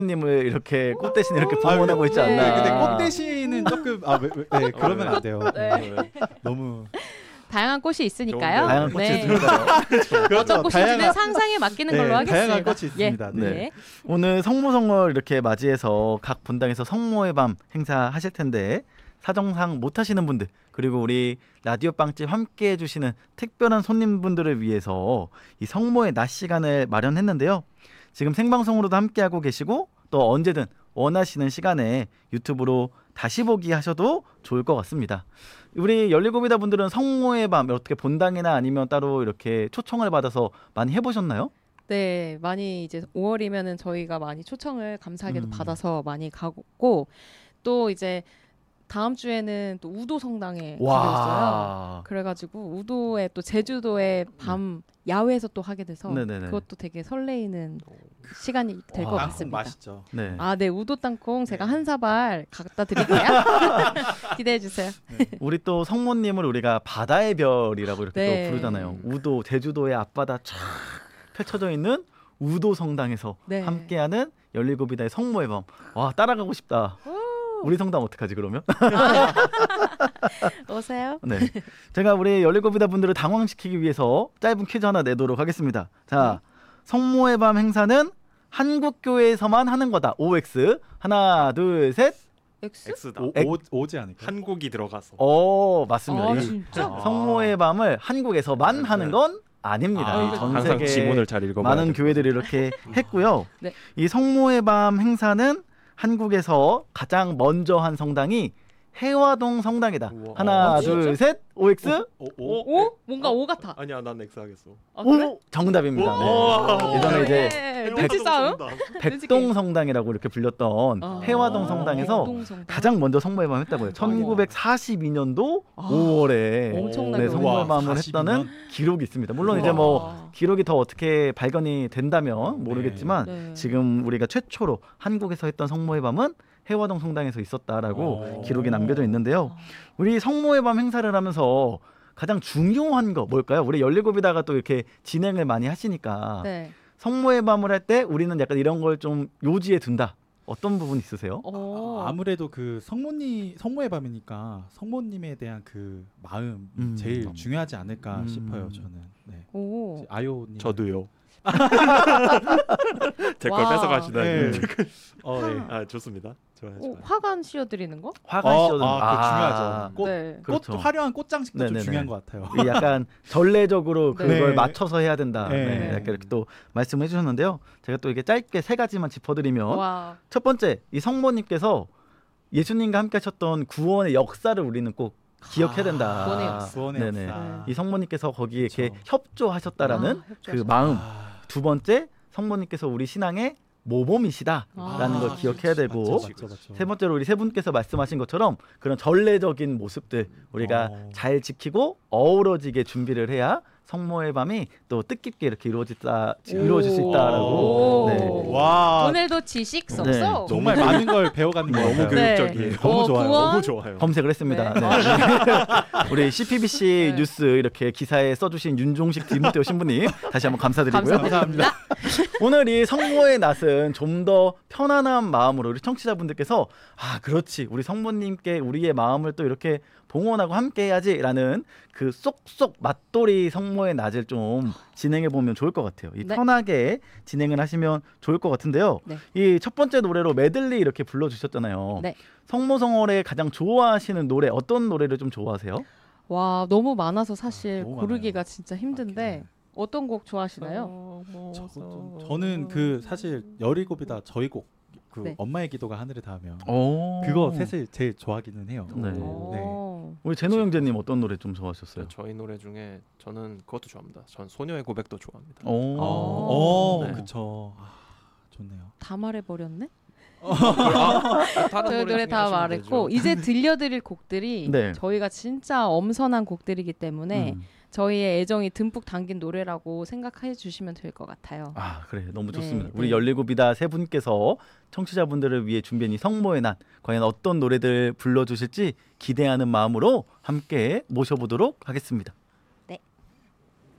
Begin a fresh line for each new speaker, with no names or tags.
님을 이렇게 꽃 대신 이렇게 봉헌하고 있지 않나.
네, 근데 꽃 대신은 조금 네, 그러면 안 돼요.
네.
너무
다양한 꽃이 있으니까요.
다양한 꽃이
네.
있으니까요.
어떤 꽃인지는 상상에 맡기는 걸로 하겠습니다.
다양한 꽃이 있습니다.
예.
네. 오늘 성모성월 이렇게 맞이해서 각 분당에서 성모의 밤 행사하실 텐데 사정상 못 하시는 분들 그리고 우리 라디오 빵집 함께 해주시는 특별한 손님분들을 위해서 이 성모의 낮 시간을 마련했는데요. 지금 생방송으로도 함께하고 계시고 또 언제든 원하시는 시간에 유튜브로 다시 보기 하셔도 좋을 것 같습니다. 우리 열일곱이다 분들은 성모의 밤 어떻게 본당이나 아니면 따로 이렇게 초청을 받아서 많이 해보셨나요?
네, 많이 이제 5월이면은 저희가 많이 초청을 감사하게도
음.
받아서 많이 가고 또 이제 다음 주에는 또 우도 성당에 가게 됐어요.
와.
그래가지고 우도에 또 제주도에 밤 야외에서 또 하게 돼서
네네네.
그것도 되게 설레이는 시간이 될 것
땅콩
같습니다.
맛있죠.
네.
아, 네, 우도 땅콩 제가 한 사발 갖다 드릴게요. 기대해 주세요.
우리 또 성모님을 우리가 바다의 별이라고 이렇게
네.
또 부르잖아요. 우도 제주도의 앞바다 쫙 펼쳐져 있는 우도 성당에서
네.
함께하는 열일곱이다의 성모의 밤. 와 따라가고 싶다. 우리 성당 어떡하지 그러면?
오세요.
네. 제가 우리 열일곱이다 분들을 당황시키기 위해서 짧은 퀴즈 하나 내도록 하겠습니다. 자, 성모의 밤 행사는 한국 교회에서만 하는 거다. OX. 하나, 둘, 셋.
X?
X다.
오지 않을까?
한국이 들어가서.
맞습니다.
아,
이
진짜?
성모의 밤을 한국에서만 하는 건 아닙니다.
아,
이 전
항상
세계
지문을 잘 읽어봐야
많은
될
교회들이 이렇게 했고요.
네.
이 성모의 밤 행사는 한국에서 가장 먼저 한 성당이 해화동 성당이다.
우와.
하나,
아,
둘,
진짜?
셋. OX.
오? 뭔가 오 같아.
아니야, 난 X 하겠어.
아, 그래?
오, 정답입니다.
오.
네. 예전에 이제
네, 눈치 싸움?
백동 성당이라고 이렇게 불렸던
아.
해화동 성당에서
백동 성당.
가장 먼저 성모의 밤을 했다고요. 1942년도
아,
5월에
엄청나게
네, 성모의
우와,
밤을
42년?
했다는 기록이 있습니다. 물론 이제
우와.
뭐 기록이 더 어떻게 발견이 된다면 모르겠지만
네.
지금 우리가 최초로 한국에서 했던 성모의 밤은 해화동 성당에서 있었다라고 기록이 남겨져 있는데요. 우리 성모의 밤 행사를 하면서 가장 중요한 거 뭘까요? 우리 열일곱이다가 또 이렇게 진행을 많이 하시니까
네.
성모의 밤을 할 때 우리는 약간 이런 걸 좀 요지에 둔다. 어떤 부분 있으세요?
아무래도 그 성모의 밤이니까 성모님에 대한 그 마음 제일 중요하지 않을까 싶어요. 저는. 네.
오.
아요님.
저도요. 제 걸
와.
뺏어가시다니.
네.
네.
네.
아, 좋습니다. 좋아요.
오, 화관 씌워드리는 거?
화관 씌워둔
그거 중요하죠. 꽃,
네.
그렇죠.
화려한 꽃장식도 좀
네네네.
중요한 것 같아요.
이 약간 전례적으로
네.
그걸
네.
맞춰서 해야 된다.
네.
네. 약간 이렇게 또 말씀해 주셨는데요. 제가 또 이게 짧게 세 가지만 짚어드리면
와.
첫 번째 이 성모님께서 예수님과 함께 하셨던 구원의 역사를 우리는 꼭 기억해야 된다.
구원의 역사.
구원의
네네.
역사.
이 성모님께서 거기에 이렇게
그렇죠.
협조하셨다라는
아,
그
협조하셨다.
마음.
아,
두 번째 성모님께서 우리 신앙의 모범이시다라는
아,
걸 기억해야 되고
맞죠.
세 번째로 우리 세 분께서 말씀하신 것처럼 그런 전례적인 모습들 우리가 잘 지키고 어우러지게 준비를 해야 성모의 밤이 또 뜻깊게 이렇게 이루어질 수 있다라고.
오.
네.
와,
오늘도 지식 쏙쏙.
네.
정말 많은 걸 배워가는 것
너무
같아요.
네.
교육적이에요.
너무 좋아요.
구원?
너무 좋아요.
검색을 했습니다.
네.
네. 우리 CPBC
네.
뉴스 이렇게 기사에 써주신 윤종식 디모테오 신부님 다시 한번 감사드리고요.
감사합니다.
오늘 이 성모의 낮은 좀 더 편안한 마음으로 우리 청취자분들께서 그렇지 우리 성모님께 우리의 마음을 또 이렇게 봉헌하고 함께 해야지라는 그 쏙쏙 맞돌이 성모의 낮을 좀 진행해 보면 좋을 것 같아요. 이
네.
편하게 진행을 하시면 좋을 것 같은데요.
네.
이 첫 번째 노래로 메들리 이렇게 불러주셨잖아요.
네.
성모성월에 가장 좋아하시는 노래 어떤 노래를 좀 좋아하세요?
와, 너무 많아서 사실
너무
고르기가
많아요.
진짜 힘든데 어떤 곡 좋아하시나요?
저는 그 사실 열일곱이다 저희 곡 그
네.
엄마의 기도가 하늘에 닿으면
오.
그거 셋을 제일 좋아하기는 해요.
네.
오.
우리 제노 형제님 어떤 노래 좀 좋아하셨어요?
저희 노래 중에 저는 그것도 좋아합니다. 전 소녀의 고백도 좋아합니다.
네.
그쵸. 좋네요.
다 말해버렸네?
다른
저희 노래
중에
다
하시면
말했고
되죠.
이제 들려드릴 곡들이
네.
저희가 진짜 엄선한 곡들이기 때문에 저희의 애정이 듬뿍 담긴 노래라고 생각해 주시면 될 것 같아요.
그래 너무
네,
좋습니다.
네.
우리 열일곱이다 세 분께서 청취자분들을 위해 준비한 이 성모의 날 과연 어떤 노래들 불러주실지 기대하는 마음으로 함께 모셔보도록 하겠습니다.